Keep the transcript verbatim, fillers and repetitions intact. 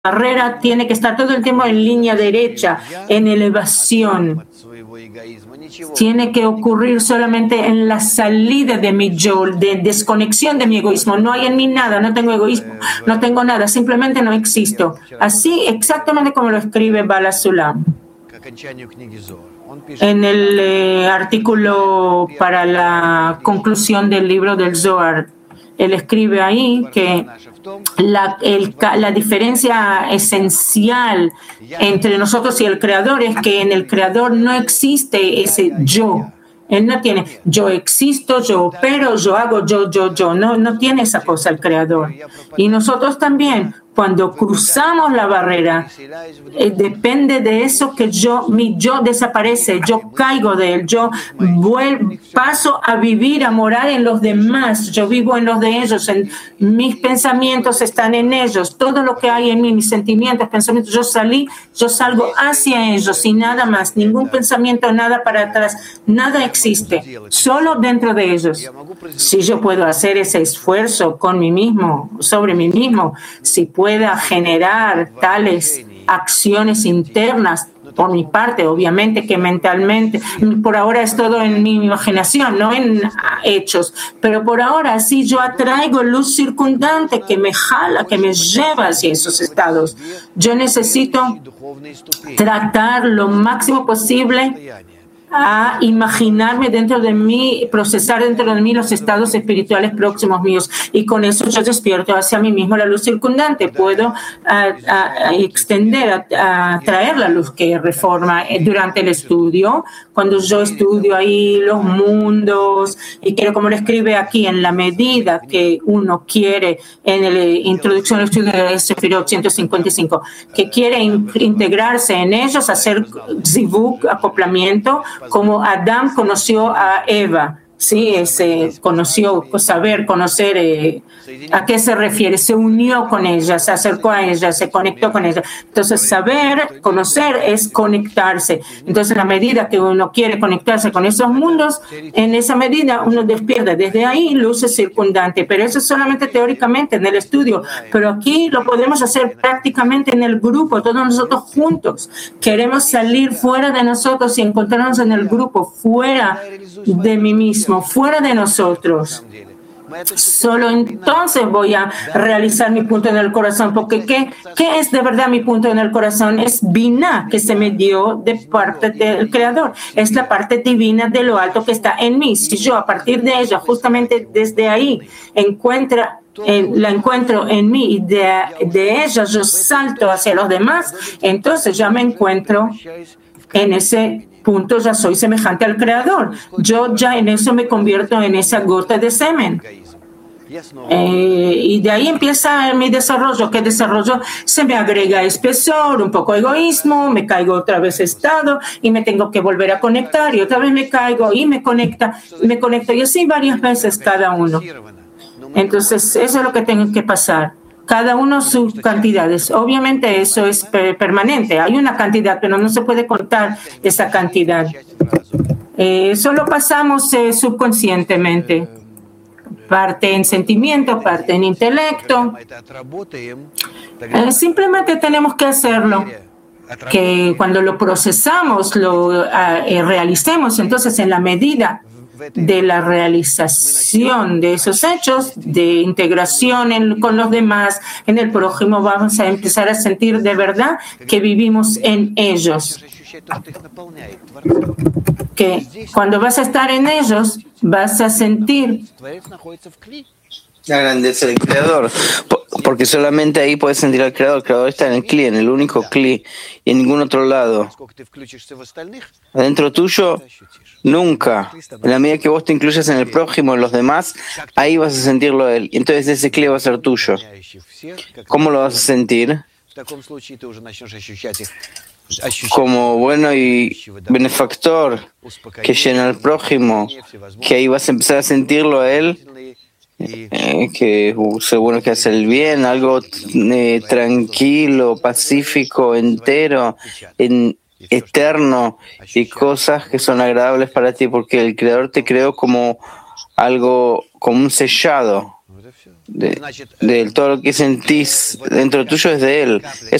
barrera tiene que estar todo el tiempo en línea derecha, en elevación. Tiene que ocurrir solamente en la salida de mi yo, de desconexión de mi egoísmo. No hay en mí nada, no tengo egoísmo, no tengo nada, simplemente no existo. Así exactamente como lo escribe Bala Sulam. En el eh, artículo para la conclusión del libro del Zohar, él escribe ahí que la, el, la diferencia esencial entre nosotros y el Creador es que en el Creador no existe ese yo. Él no tiene yo existo, yo opero, yo hago, yo, yo, yo. No, no tiene esa cosa el Creador. Y nosotros también, cuando cruzamos la barrera, eh, depende de eso que yo, mi yo desaparece, yo caigo de él, yo vuelvo, paso a vivir, a morar en los demás, yo vivo en los de ellos, en, mis pensamientos están en ellos, todo lo que hay en mí, mis sentimientos, pensamientos, yo salí, yo salgo hacia ellos y nada más, ningún pensamiento, nada para atrás, nada existe, solo dentro de ellos. Si yo puedo hacer ese esfuerzo con mí mismo, sobre mí mismo, si pueda generar tales acciones internas por mi parte, obviamente que mentalmente, por ahora es todo en mi imaginación, no en hechos, pero por ahora sí yo atraigo luz circundante que me jala, que me lleva hacia esos estados. Yo necesito tratar lo máximo posible a imaginarme dentro de mí, procesar dentro de mí los estados espirituales próximos míos, y con eso yo despierto hacia mí mismo la luz circundante. Puedo a, a, a extender, a, a traer la luz que reforma durante el estudio. Cuando yo estudio ahí los mundos, y quiero, como lo escribe aquí, en la medida que uno quiere, en la introducción al estudio de Sefirot ciento cincuenta y cinco, que quiere in, integrarse en ellos, hacer zivuk, acoplamiento, como Adán conoció a Eva, sí, ese conoció, saber, conocer, eh, ¿a qué se refiere? Se unió con ella, se acercó a ella, se conectó con ella. Entonces, saber, conocer es conectarse. Entonces, a medida que uno quiere conectarse con esos mundos, en esa medida uno despierta. Desde ahí, luces circundantes, pero eso es solamente teóricamente en el estudio. Pero aquí lo podemos hacer prácticamente en el grupo, todos nosotros juntos. Queremos salir fuera de nosotros y encontrarnos en el grupo, fuera de mí mismo, fuera de nosotros. Solo entonces voy a realizar mi punto en el corazón, porque ¿qué, qué es de verdad mi punto en el corazón? Es Binah, que se me dio de parte del Creador. Es la parte divina de lo alto que está en mí. Si yo a partir de ella, justamente desde ahí, encuentra, eh, la encuentro en mí y de, de ella yo salto hacia los demás, entonces ya me encuentro en ese punto, ya soy semejante al Creador. Yo ya en eso me convierto en esa gota de semen. Eh, y de ahí empieza mi desarrollo. ¿Qué desarrollo? Se me agrega espesor, un poco egoísmo, me caigo otra vez estado y me tengo que volver a conectar y otra vez me caigo y me conecta, me conecto y así varias veces cada uno. Entonces, eso es lo que tengo que pasar. Cada uno sus cantidades. Obviamente eso es permanente. Hay una cantidad, pero no se puede contar esa cantidad. Eh, solo pasamos eh, subconscientemente. Parte en sentimiento, parte en intelecto. Eh, simplemente tenemos que hacerlo. Que cuando lo procesamos, lo eh, realicemos, entonces en la medida de la realización de esos hechos, de integración en, con los demás, en el prójimo, vamos a empezar a sentir de verdad que vivimos en ellos. Que cuando vas a estar en ellos, vas a sentir la grandeza del Creador, porque solamente ahí puedes sentir al Creador. El Creador está en el Kli, en el único Kli, y en ningún otro lado. Adentro tuyo, nunca. En la medida que vos te incluyas en el prójimo, en los demás, ahí vas a sentirlo él. Y entonces ese Kli va a ser tuyo. ¿Cómo lo vas a sentir? Como bueno y benefactor que llena al prójimo, que ahí vas a empezar a sentirlo a él. Eh, que es bueno, que hace el bien, algo eh, tranquilo, pacífico, entero, en, eterno, y cosas que son agradables para ti, porque el Creador te creó como algo, como un sellado. de, de todo lo que sentís dentro tuyo es de él.